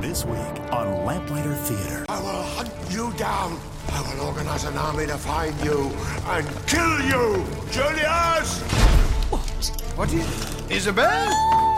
This week on Lamplighter Theater. I will hunt you down. I will organize an army to find you and kill you, Julius! What is... Isabel?